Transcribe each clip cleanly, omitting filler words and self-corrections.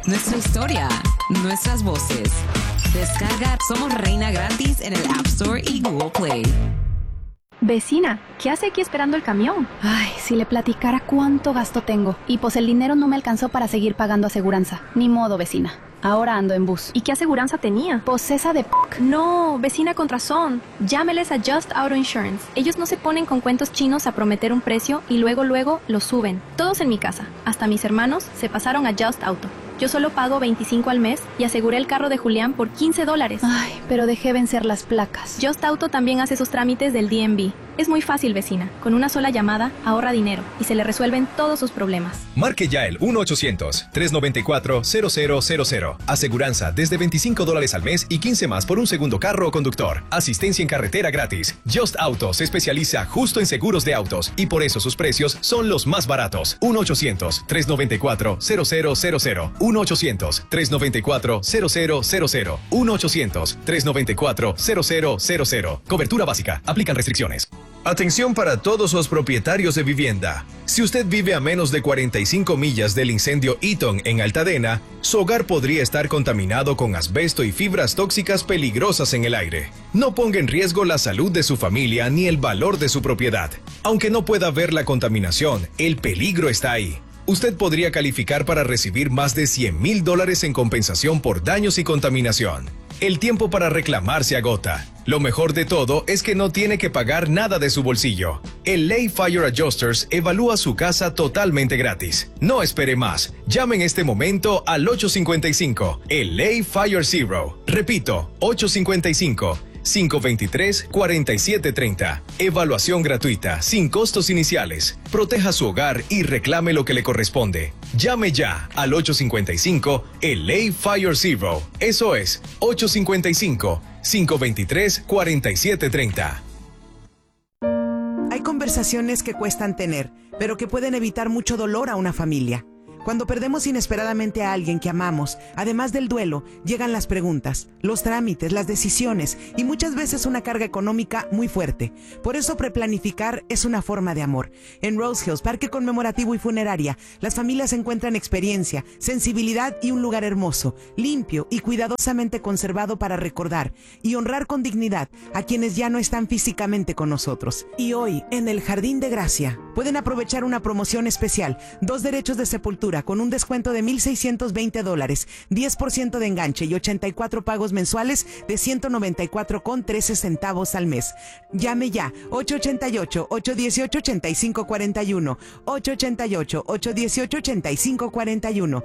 nuestra historia, nuestras voces. Descarga Somos Reina gratis en el App Store y Google Play. Vecina, ¿qué hace aquí esperando el camión? Ay, si le platicara cuánto gasto tengo. Y pues el dinero no me alcanzó para seguir pagando aseguranza. Ni modo, vecina. Ahora ando en bus. ¿Y qué aseguranza tenía? Pues esa de No, vecina con razón. Llámeles a Just Auto Insurance. Ellos no se ponen con cuentos chinos a prometer un precio y luego lo suben. Todos en mi casa, hasta mis hermanos, se pasaron a Just Auto. Yo solo pago $25 al mes y aseguré el carro de Julián por $15. Ay, pero dejé vencer las placas. Just Auto también hace sus trámites del DMV. Es muy fácil, vecina. Con una sola llamada, ahorra dinero y se le resuelven todos sus problemas. Marque ya el 1-800-394-0000. Aseguranza desde $25 al mes y 15 más por un segundo carro o conductor. Asistencia en carretera gratis. Just Auto se especializa justo en seguros de autos y por eso sus precios son los más baratos. 1-800-394-0000. 1-800-394-0000. 1-800-394-0000. Cobertura básica. Aplican restricciones. Atención para todos los propietarios de vivienda. Si usted vive a menos de 45 millas del incendio Eaton en Altadena, su hogar podría estar contaminado con asbesto y fibras tóxicas peligrosas en el aire. No ponga en riesgo la salud de su familia ni el valor de su propiedad. Aunque no pueda ver la contaminación, el peligro está ahí. Usted podría calificar para recibir más de $100,000 en compensación por daños y contaminación. El tiempo para reclamar se agota. Lo mejor de todo es que no tiene que pagar nada de su bolsillo. El Ley Fire Adjusters evalúa su casa totalmente gratis. No espere más. Llame en este momento al 855, el Ley Fire Zero. Repito, 855-523-4730. Evaluación gratuita, sin costos iniciales. Proteja su hogar y reclame lo que le corresponde. Llame ya al 855, el Ley Fire Zero. Eso es, 855-523-4730. Hay conversaciones que cuestan tener, pero que pueden evitar mucho dolor a una familia. Cuando perdemos inesperadamente a alguien que amamos, además del duelo, llegan las preguntas, los trámites, las decisiones y muchas veces una carga económica muy fuerte. Por eso preplanificar es una forma de amor. En Rose Hills, Parque Conmemorativo y Funeraria, las familias encuentran experiencia, sensibilidad y un lugar hermoso, limpio y cuidadosamente conservado para recordar y honrar con dignidad a quienes ya no están físicamente con nosotros. Y hoy, en el Jardín de Gracia, pueden aprovechar una promoción especial, 2 derechos de sepultura con un descuento de $1,620, 10% de enganche y 84 pagos mensuales de $194.13 al mes. Llame ya, 888-818-8541, 888-818-8541,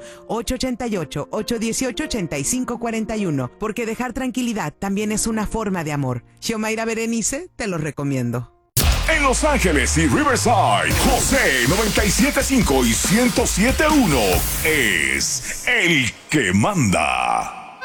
888-818-8541, porque dejar tranquilidad también es una forma de amor. Xiomara Berenice, te lo recomiendo. En Los Ángeles y Riverside, José 97.5 y 107.1 es el que manda.